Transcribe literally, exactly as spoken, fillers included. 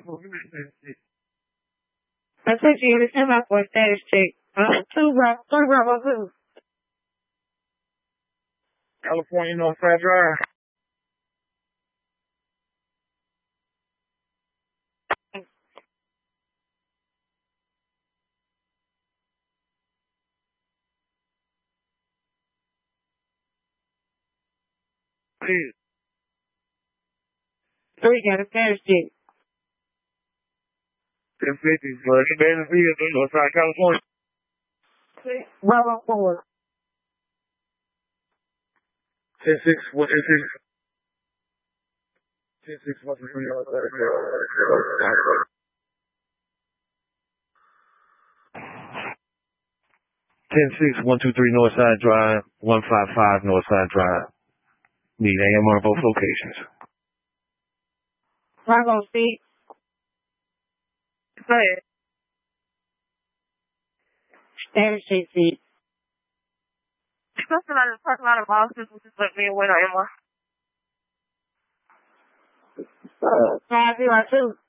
I took you to come up with status check. Uh, two Bravo, three Bravo two. California Northside Drive. Please. Three got a status check. ten fifty, but it's abandoned vehicle, Northside, California. Bravo four. ten six, what is it? ten six, one two three, Northside Drive. ten six, one two three, Northside Drive, one five five, Northside Drive. Need A M R both locations. Bravo six. Go ahead. Status check six. Something out of the parking lot of Boston, which is like me and wait on M R. Five zero two.